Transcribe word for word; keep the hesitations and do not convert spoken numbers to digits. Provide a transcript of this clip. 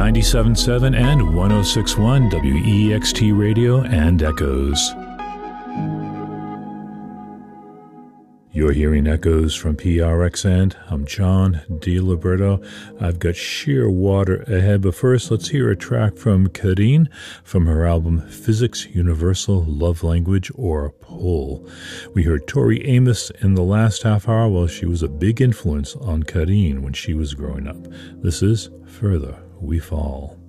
ninety-seven point seven and one oh six point one W E X T Radio and Echoes. You're hearing Echoes from P R X, and I'm John DiLiberto. I've got Sheer Water ahead, but first let's hear a track from Carine from her album Physics Universal Love Language, or Pull. We heard Tori Amos in the last half hour. Well, she was a big influence on Carine when she was growing up. This is Further We Fall.